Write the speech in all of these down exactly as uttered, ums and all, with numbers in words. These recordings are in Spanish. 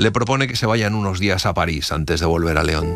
le propone que se vayan unos días a París antes de volver a León.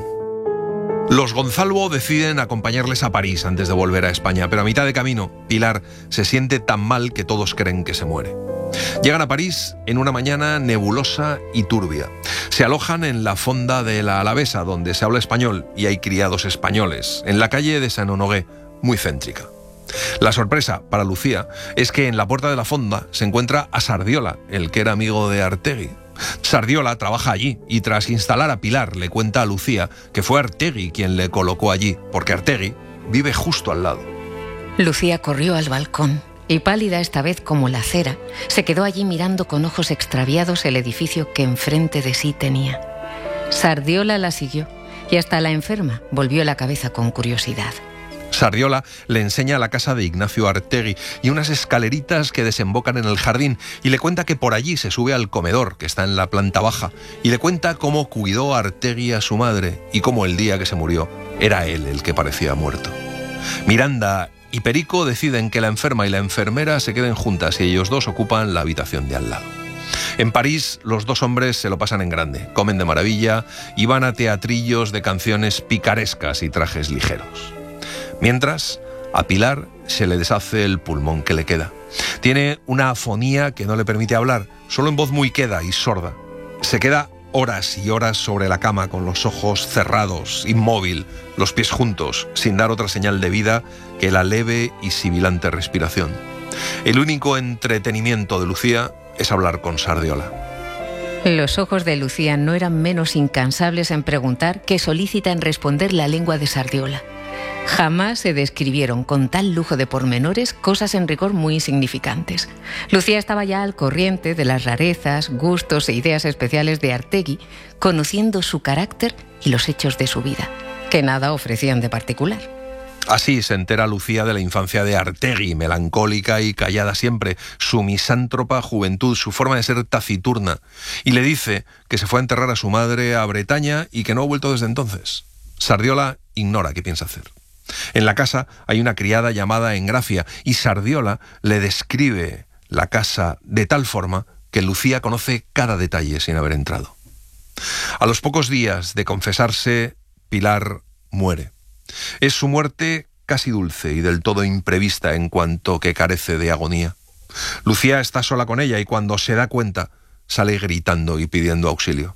Los Gonzalvo deciden acompañarles a París antes de volver a España, pero a mitad de camino, Pilar se siente tan mal que todos creen que se muere. Llegan a París en una mañana nebulosa y turbia. Se alojan en la fonda de la Alavesa, donde se habla español y hay criados españoles, en la calle de Saint-Honoré, muy céntrica. La sorpresa para Lucía es que en la puerta de la fonda se encuentra a Sardiola, el que era amigo de Artegui. Sardiola trabaja allí y tras instalar a Pilar le cuenta a Lucía que fue Artegui quien le colocó allí, porque Artegui vive justo al lado. Lucía corrió al balcón y, pálida esta vez como la cera, se quedó allí mirando con ojos extraviados el edificio que enfrente de sí tenía. Sardiola la siguió y hasta la enferma volvió la cabeza con curiosidad. Sardiola le enseña la casa de Ignacio Artegui y unas escaleritas que desembocan en el jardín y le cuenta que por allí se sube al comedor, que está en la planta baja, y le cuenta cómo cuidó Artegui a su madre y cómo el día que se murió era él el que parecía muerto. Miranda y Perico deciden que la enferma y la enfermera se queden juntas y ellos dos ocupan la habitación de al lado. En París, los dos hombres se lo pasan en grande, comen de maravilla y van a teatrillos de canciones picarescas y trajes ligeros. Mientras, a Pilar se le deshace el pulmón que le queda. Tiene una afonía que no le permite hablar, solo en voz muy queda y sorda. Se queda horas y horas sobre la cama con los ojos cerrados, inmóvil, los pies juntos, sin dar otra señal de vida que la leve y sibilante respiración. El único entretenimiento de Lucía es hablar con Sardiola. Los ojos de Lucía no eran menos incansables en preguntar que solícita en responder la lengua de Sardiola. Jamás se describieron con tal lujo de pormenores cosas en rigor muy insignificantes. Lucía estaba ya al corriente de las rarezas, gustos e ideas especiales de Artegui, conociendo su carácter y los hechos de su vida, que nada ofrecían de particular. Así se entera Lucía de la infancia de Artegui, melancólica y callada siempre, su misántropa juventud, su forma de ser taciturna, y le dice que se fue a enterrar a su madre a Bretaña y que no ha vuelto desde entonces. Sardiola ignora qué piensa hacer. En la casa hay una criada llamada Engrafia y Sardiola le describe la casa de tal forma que Lucía conoce cada detalle sin haber entrado. A los pocos días de confesarse, Pilar muere. Es su muerte casi dulce y del todo imprevista en cuanto que carece de agonía. Lucía está sola con ella y cuando se da cuenta sale gritando y pidiendo auxilio.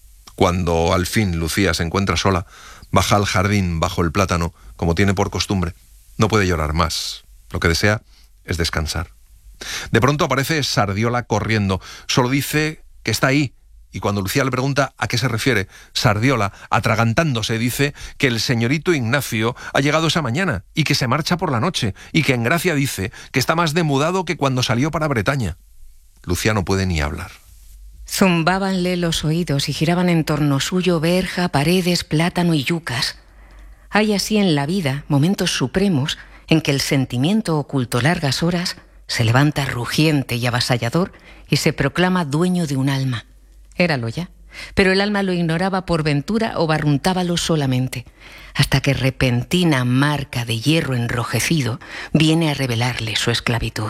Cuando al fin Lucía se encuentra sola, baja al jardín bajo el plátano, como tiene por costumbre. No puede llorar más. Lo que desea es descansar. De pronto aparece Sardiola corriendo. Solo dice que está ahí. Y cuando Lucía le pregunta a qué se refiere, Sardiola, atragantándose, dice que el señorito Ignacio ha llegado esa mañana y que se marcha por la noche y que Engracia dice que está más demudado que cuando salió para Bretaña. Lucía no puede ni hablar. Zumbábanle los oídos y giraban en torno suyo verja, paredes, plátano y yucas. Hay así en la vida momentos supremos en que el sentimiento oculto largas horas se levanta rugiente y avasallador y se proclama dueño de un alma. Éralo ya, pero el alma lo ignoraba por ventura o barruntábalo solamente, hasta que repentina marca de hierro enrojecido viene a revelarle su esclavitud.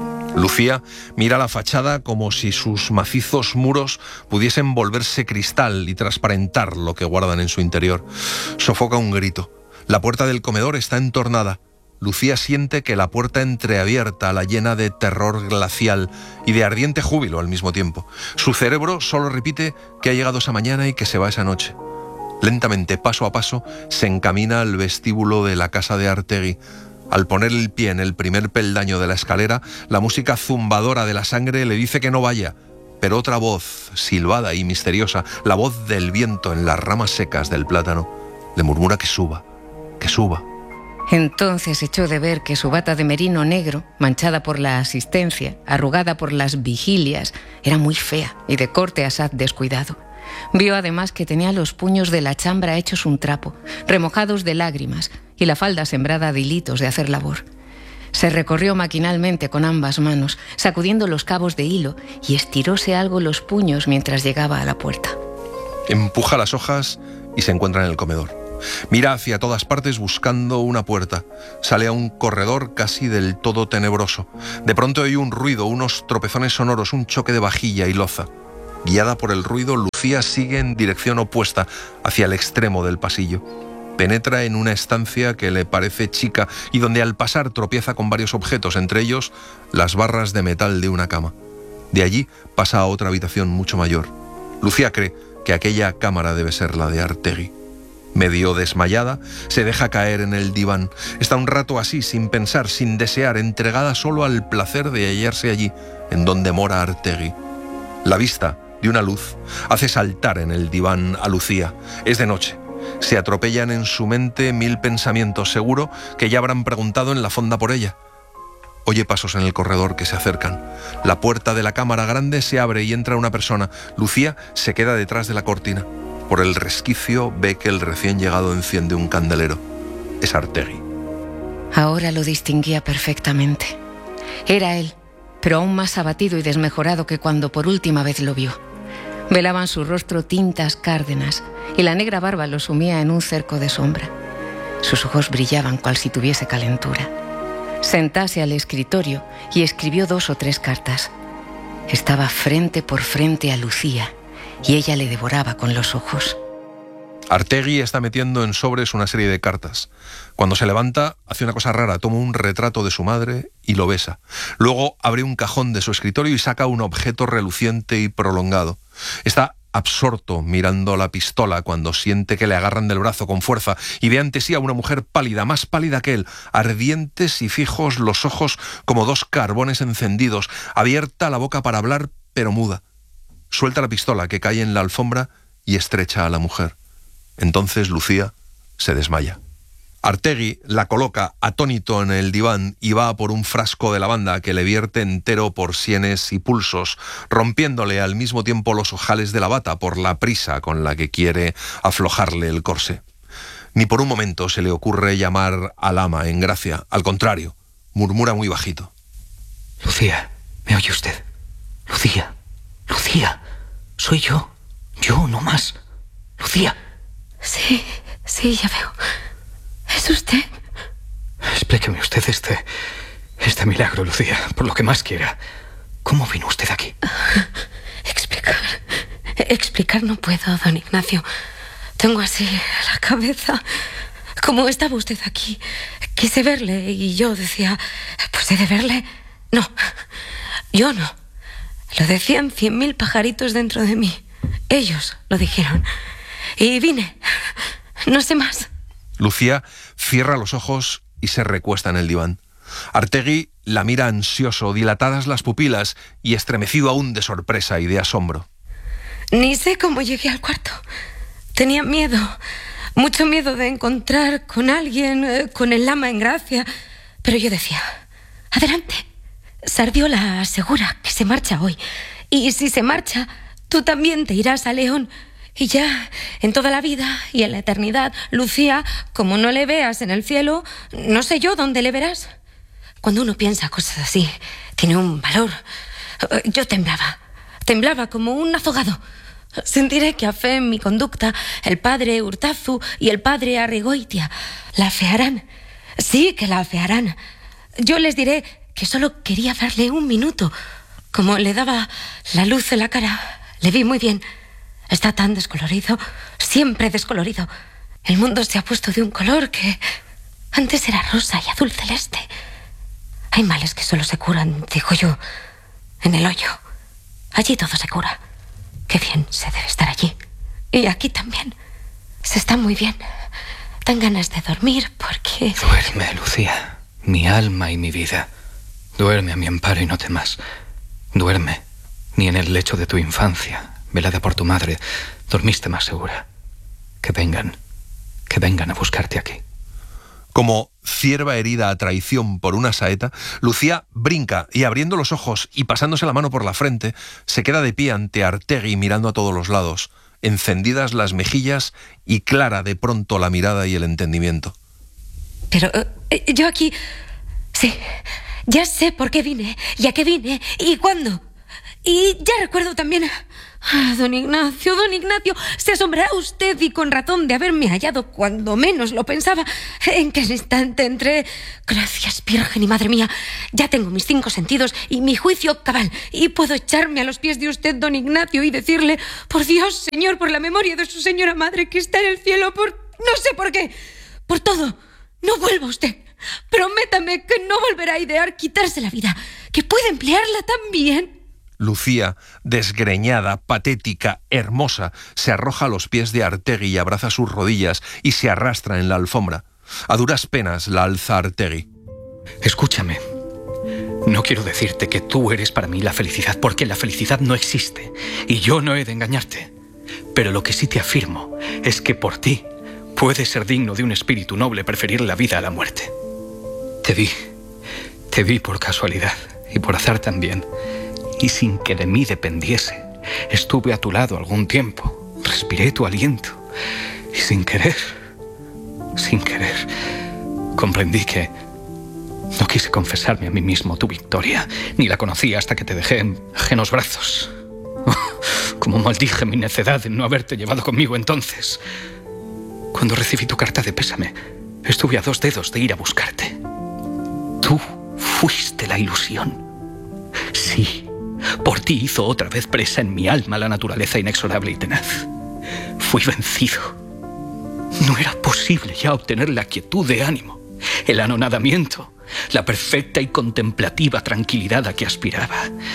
Lucía mira la fachada como si sus macizos muros pudiesen volverse cristal y transparentar lo que guardan en su interior. Sofoca un grito. La puerta del comedor está entornada. Lucía siente que la puerta entreabierta la llena de terror glacial y de ardiente júbilo al mismo tiempo. Su cerebro solo repite que ha llegado esa mañana y que se va esa noche. Lentamente, paso a paso, se encamina al vestíbulo de la casa de Artegui. Al poner el pie en el primer peldaño de la escalera, la música zumbadora de la sangre le dice que no vaya, pero otra voz, silbada y misteriosa, la voz del viento en las ramas secas del plátano, le murmura que suba, que suba. Entonces echó de ver que su bata de merino negro, manchada por la asistencia, arrugada por las vigilias, era muy fea y de corte asaz descuidado. Vio además que tenía los puños de la chambra hechos un trapo, remojados de lágrimas, y la falda sembrada de hilitos de hacer labor. Se recorrió maquinalmente con ambas manos, sacudiendo los cabos de hilo, y estiróse algo los puños mientras llegaba a la puerta. Empuja las hojas y se encuentra en el comedor. Mira hacia todas partes buscando una puerta. Sale a un corredor casi del todo tenebroso. De pronto oye un ruido, unos tropezones sonoros, un choque de vajilla y loza. Guiada por el ruido, Lucía sigue en dirección opuesta, hacia el extremo del pasillo. Penetra en una estancia que le parece chica y donde al pasar tropieza con varios objetos, entre ellos las barras de metal de una cama. De allí pasa a otra habitación mucho mayor. Lucía cree que aquella cámara debe ser la de Artegui. Medio desmayada, se deja caer en el diván. Está un rato así, sin pensar, sin desear, entregada solo al placer de hallarse allí, en donde mora Artegui. La vista de una luz hace saltar en el diván a Lucía. Es de noche. Se atropellan en su mente mil pensamientos, seguro que ya habrán preguntado en la fonda por ella. Oye pasos en el corredor que se acercan. La puerta de la cámara grande se abre y entra una persona. Lucía se queda detrás de la cortina. Por el resquicio ve que el recién llegado enciende un candelero. Es Artegui. Ahora lo distinguía perfectamente. Era él, pero aún más abatido y desmejorado que cuando por última vez lo vio. Velaban su rostro tintas cárdenas y la negra barba lo sumía en un cerco de sombra. Sus ojos brillaban cual si tuviese calentura. Sentase al escritorio y escribió dos o tres cartas. Estaba frente por frente a Lucía y ella le devoraba con los ojos. Artegui está metiendo en sobres una serie de cartas. Cuando se levanta, hace una cosa rara, toma un retrato de su madre y lo besa. Luego abre un cajón de su escritorio y saca un objeto reluciente y prolongado. Está absorto mirando la pistola cuando siente que le agarran del brazo con fuerza y ve ante sí a una mujer pálida, más pálida que él, ardientes y fijos los ojos como dos carbones encendidos, abierta la boca para hablar, pero muda. Suelta la pistola que cae en la alfombra y estrecha a la mujer. Entonces Lucía se desmaya. Artegui la coloca atónito en el diván y va por un frasco de lavanda que le vierte entero por sienes y pulsos, rompiéndole al mismo tiempo los ojales de la bata por la prisa con la que quiere aflojarle el corsé. Ni por un momento se le ocurre llamar al ama en gracia. Al contrario, murmura muy bajito. Lucía, ¿me oye usted? Lucía, Lucía, soy yo. Yo, no más. Lucía. Sí, sí, ya veo. ¿Es usted? Explíqueme usted este... este milagro, Lucía, por lo que más quiera. ¿Cómo vino usted aquí? Explicar... Explicar no puedo, don Ignacio. Tengo así la cabeza... Como estaba usted aquí, quise verle y yo decía... Pues he de verle. No, yo no. Lo decían cien mil pajaritos dentro de mí. Ellos lo dijeron. Y vine. No sé más. Lucía cierra los ojos y se recuesta en el diván. Artegui la mira ansioso, dilatadas las pupilas y estremecido aún de sorpresa y de asombro. Ni sé cómo llegué al cuarto. Tenía miedo, mucho miedo de encontrar con alguien, eh, con el ama en gracia. Pero yo decía, adelante. Sardiola asegura que se marcha hoy. Y si se marcha, tú también te irás a León. Y ya, en toda la vida y en la eternidad, Lucía, como no le veas en el cielo, no sé yo dónde le verás. Cuando uno piensa cosas así, tiene un valor. Yo temblaba, temblaba como un azogado. Sentiré que a fe en mi conducta, el padre Urtazu y el padre Arrigoitia la afearán. Sí que la afearán. Yo les diré que solo quería darle un minuto. Como le daba la luz en la cara, le vi muy bien. Está tan descolorido, siempre descolorido. El mundo se ha puesto de un color que antes era rosa y azul celeste. Hay males que solo se curan, digo yo, en el hoyo. Allí todo se cura. Qué bien se debe estar allí. Y aquí también. Se está muy bien. Dan ganas de dormir porque... Duerme, Lucía, mi alma y mi vida. Duerme a mi amparo y no temas. Duerme, ni en el lecho de tu infancia, velada por tu madre, dormiste más segura. Que vengan, que vengan a buscarte aquí. Como cierva herida a traición por una saeta, Lucía brinca y abriendo los ojos y pasándose la mano por la frente, se queda de pie ante Artegui mirando a todos los lados, encendidas las mejillas y clara de pronto la mirada y el entendimiento. Pero eh, yo aquí... Sí, ya sé por qué vine y a qué vine y cuándo. Y ya recuerdo también Ah, don Ignacio, don Ignacio, se asombrará usted, y con razón, de haberme hallado cuando menos lo pensaba. En que ese instante entré. Gracias, Virgen y Madre mía. Ya tengo mis cinco sentidos y mi juicio cabal, y puedo echarme a los pies de usted, don Ignacio, y decirle: por Dios, Señor, por la memoria de su señora madre que está en el cielo, por no sé por qué, por todo, no vuelva usted. Prométame que no volverá a idear quitarse la vida, que puede emplearla tan bien. Lucía, desgreñada, patética, hermosa, se arroja a los pies de Artegui y abraza sus rodillas y se arrastra en la alfombra. A duras penas la alza Artegui. Escúchame. No quiero decirte que tú eres para mí la felicidad, porque la felicidad no existe y yo no he de engañarte. Pero lo que sí te afirmo es que por ti puede ser digno de un espíritu noble preferir la vida a la muerte. Te vi, te vi por casualidad y por azar también. Y sin que de mí dependiese, estuve a tu lado algún tiempo, respiré tu aliento, y sin querer, sin querer, comprendí que no quise confesarme a mí mismo tu victoria, ni la conocí hasta que te dejé en ajenos brazos. Oh, como maldije mi necedad en no haberte llevado conmigo entonces. Cuando recibí tu carta de pésame, estuve a dos dedos de ir a buscarte. Tú fuiste la ilusión. Sí. Por ti hizo otra vez presa en mi alma la naturaleza inexorable y tenaz. Fui vencido. No era posible ya obtener la quietud de ánimo, el anonadamiento, la perfecta y contemplativa tranquilidad a que aspiraba.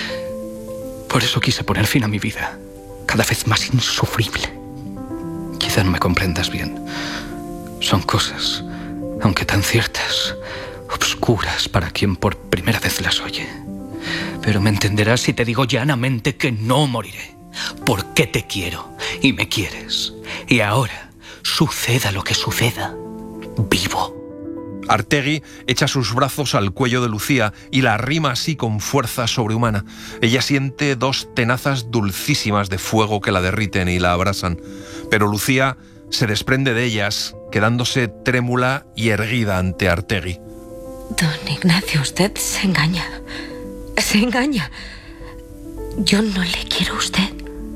Por eso quise poner fin a mi vida, cada vez más insufrible. Quizá no me comprendas bien. Son cosas, aunque tan ciertas, obscuras para quien por primera vez las oye. Pero me entenderás si te digo llanamente que no moriré, porque te quiero y me quieres. Y ahora, suceda lo que suceda, vivo. Artegui echa sus brazos al cuello de Lucía y la arrima así con fuerza sobrehumana. Ella siente dos tenazas dulcísimas de fuego que la derriten y la abrasan. Pero Lucía se desprende de ellas, quedándose trémula y erguida ante Artegui. Don Ignacio, usted se engaña. Se engaña. Yo no le quiero a usted.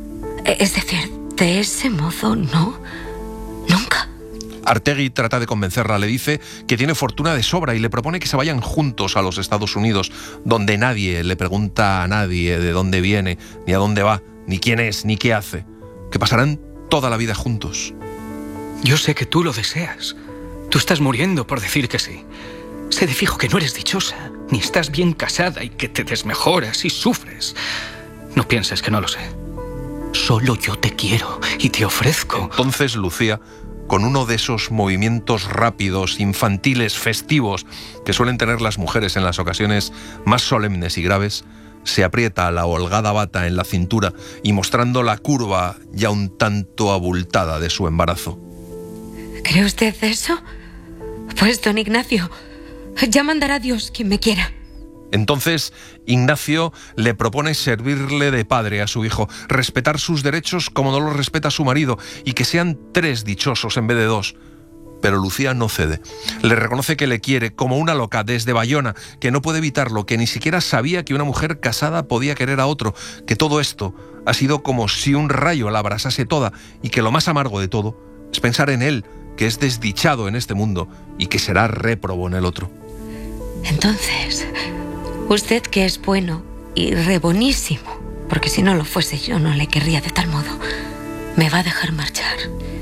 Es decir, de ese modo, no. Nunca. Artegui trata de convencerla, le dice que tiene fortuna de sobra y le propone que se vayan juntos a los Estados Unidos, donde nadie le pregunta a nadie de dónde viene, ni a dónde va, ni quién es, ni qué hace. Que pasarán toda la vida juntos. Yo sé que tú lo deseas. Tú estás muriendo por decir que sí. Sé de fijo que no eres dichosa, ni estás bien casada y que te desmejoras y sufres. No pienses que no lo sé. Solo yo te quiero y te ofrezco. Entonces Lucía, con uno de esos movimientos rápidos, infantiles, festivos que suelen tener las mujeres en las ocasiones más solemnes y graves, se aprieta la holgada bata en la cintura y mostrando la curva ya un tanto abultada de su embarazo. ¿Cree usted eso? Pues, don Ignacio, ya mandará Dios quien me quiera. Entonces, Ignacio le propone servirle de padre a su hijo, respetar sus derechos como no los respeta su marido y que sean tres dichosos en vez de dos. Pero Lucía no cede. Le reconoce que le quiere como una loca desde Bayona, que no puede evitarlo, que ni siquiera sabía que una mujer casada podía querer a otro, que todo esto ha sido como si un rayo la abrasase toda y que lo más amargo de todo es pensar en él, que es desdichado en este mundo y que será réprobo en el otro. Entonces, usted que es bueno y re bonísimo, porque si no lo fuese yo no le querría de tal modo, me va a dejar marchar.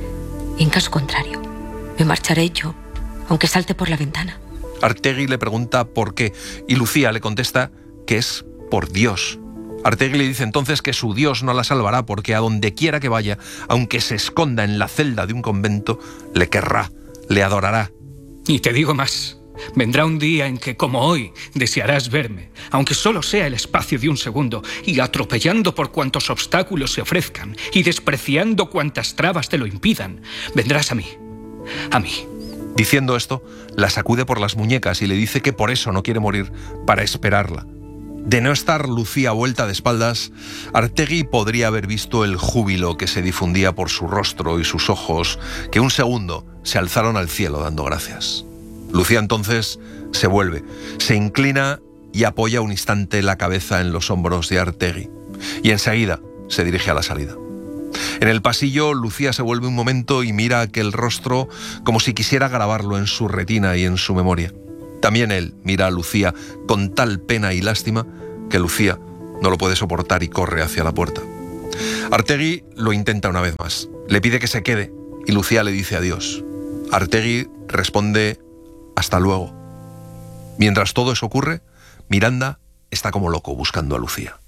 Y en caso contrario, me marcharé yo, aunque salte por la ventana. Artegui le pregunta por qué y Lucía le contesta que es por Dios. Artegui le dice entonces que su Dios no la salvará porque a donde quiera que vaya, aunque se esconda en la celda de un convento, le querrá, le adorará. Y te digo más. Vendrá un día en que, como hoy, desearás verme, aunque solo sea el espacio de un segundo, y atropellando por cuantos obstáculos se ofrezcan, y despreciando cuantas trabas te lo impidan, vendrás a mí, a mí. Diciendo esto, la sacude por las muñecas y le dice que por eso no quiere morir, para esperarla. De no estar Lucía vuelta de espaldas, Artegui podría haber visto el júbilo que se difundía por su rostro y sus ojos, que un segundo se alzaron al cielo dando gracias. Lucía entonces se vuelve, se inclina y apoya un instante la cabeza en los hombros de Artegui. Y enseguida, se dirige a la salida. En el pasillo, Lucía se vuelve un momento y mira aquel rostro como si quisiera grabarlo en su retina y en su memoria. También él mira a Lucía con tal pena y lástima que Lucía no lo puede soportar y corre hacia la puerta. Artegui lo intenta una vez más. Le pide que se quede y Lucía le dice adiós. Artegui responde hasta luego. Mientras todo eso ocurre, Miranda está como loco buscando a Lucía.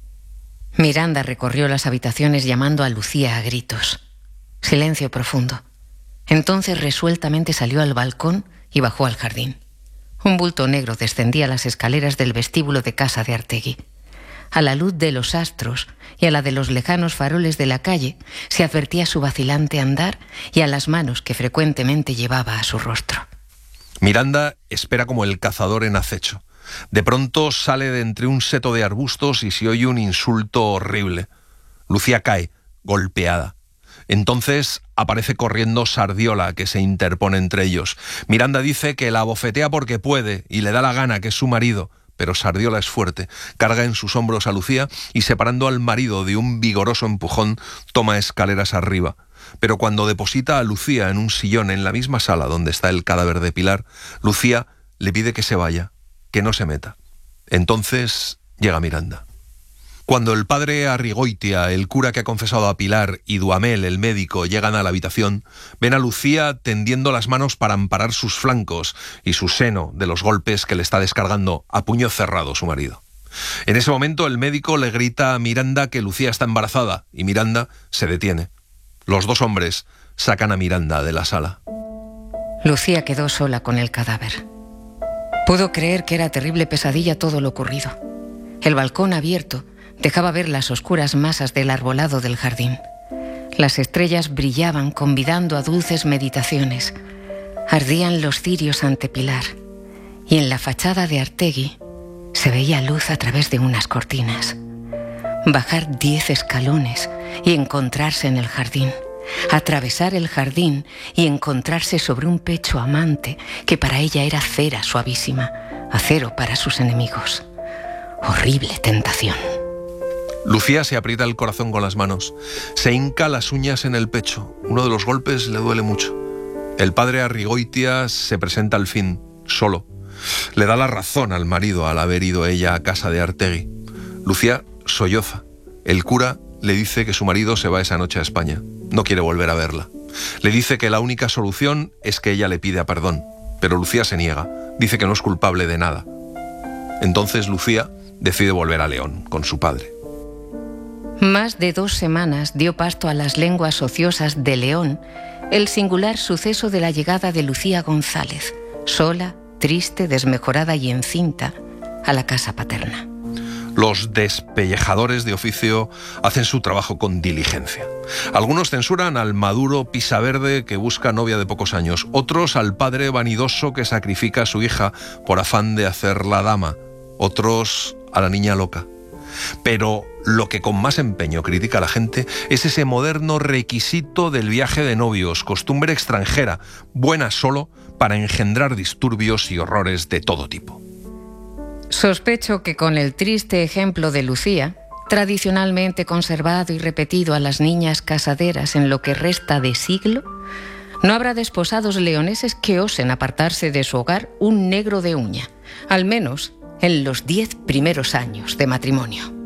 Miranda recorrió las habitaciones llamando a Lucía a gritos. Silencio profundo. Entonces resueltamente salió al balcón y bajó al jardín. Un bulto negro descendía las escaleras del vestíbulo de casa de Artegui. A la luz de los astros y a la de los lejanos faroles de la calle se advertía su vacilante andar y a las manos que frecuentemente llevaba a su rostro. Miranda espera como el cazador en acecho. De pronto sale de entre un seto de arbustos y se oye un insulto horrible. Lucía cae, golpeada. Entonces aparece corriendo Sardiola, que se interpone entre ellos. Miranda dice que la abofetea porque puede y le da la gana, que es su marido. Pero Sardiola es fuerte, carga en sus hombros a Lucía y separando al marido de un vigoroso empujón, toma escaleras arriba. Pero cuando deposita a Lucía en un sillón en la misma sala donde está el cadáver de Pilar, Lucía le pide que se vaya, que no se meta. Entonces llega Miranda. Cuando el padre Arrigoitia, el cura que ha confesado a Pilar, y Duhamel, el médico, llegan a la habitación, ven a Lucía tendiendo las manos para amparar sus flancos y su seno de los golpes que le está descargando a puño cerrado su marido. En ese momento el médico le grita a Miranda que Lucía está embarazada y Miranda se detiene. Los dos hombres sacan a Miranda de la sala. Lucía quedó sola con el cadáver. Pudo creer que era terrible pesadilla todo lo ocurrido. El balcón abierto dejaba ver las oscuras masas del arbolado del jardín. Las estrellas brillaban convidando a dulces meditaciones. Ardían los cirios ante Pilar. Y en la fachada de Artegui se veía luz a través de unas cortinas. Bajar diez escalones y encontrarse en el jardín. Atravesar el jardín y encontrarse sobre un pecho amante que para ella era cera suavísima, acero para sus enemigos. Horrible tentación. Lucía se aprieta el corazón con las manos, se hinca las uñas en el pecho. Uno de los golpes le duele mucho. El padre Arrigoitia se presenta al fin, solo. Le da la razón al marido al haber ido ella a casa de Artegui. Lucía solloza. El cura le dice que su marido se va esa noche a España. No quiere volver a verla. Le dice que la única solución es que ella le pida perdón. Pero Lucía se niega. Dice que no es culpable de nada. Entonces Lucía decide volver a León con su padre. Más de dos semanas dio pasto a las lenguas ociosas de León el singular suceso de la llegada de Lucía González, sola, triste, desmejorada y encinta, a la casa paterna. Los despellejadores de oficio hacen su trabajo con diligencia. Algunos censuran al maduro pisaverde que busca novia de pocos años, otros al padre vanidoso que sacrifica a su hija por afán de hacerla dama, otros a la niña loca. Pero lo que con más empeño critica la gente es ese moderno requisito del viaje de novios, costumbre extranjera, buena solo para engendrar disturbios y horrores de todo tipo. Sospecho que con el triste ejemplo de Lucía, tradicionalmente conservado y repetido a las niñas casaderas en lo que resta de siglo, no habrá desposados leoneses que osen apartarse de su hogar un negro de uña, al menos en los diez primeros años de matrimonio.